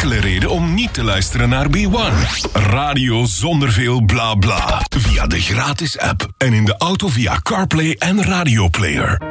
enkele reden om niet te luisteren naar B1. Radio zonder veel bla bla. Via de gratis app en in de auto via CarPlay en Radio Player.